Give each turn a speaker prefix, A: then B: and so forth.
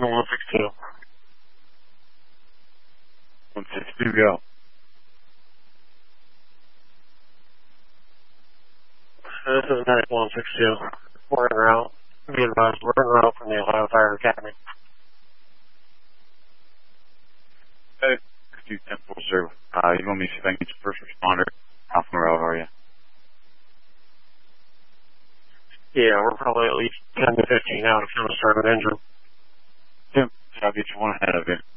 A: 162.
B: 162, go.
A: This is Medic 162. We're en route. Be advised, we're en route from the Ohio Fire Academy.
B: Okay. 210 sir. You want me to see if I can get your first responder? How far out are you?
A: Yeah, we're probably at least 10 to 15 out if you want to start an engine.
B: Yeah, I'll get you one ahead of you.